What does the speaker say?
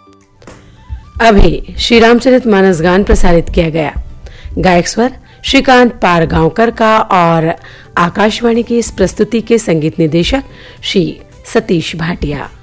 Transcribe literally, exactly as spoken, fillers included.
अभी श्री रामचरित मानस गान प्रसारित किया गया। गायक स्वर श्रीकांत पारगांवकर का और आकाशवाणी की इस प्रस्तुति के संगीत निदेशक श्री सतीश भाटिया।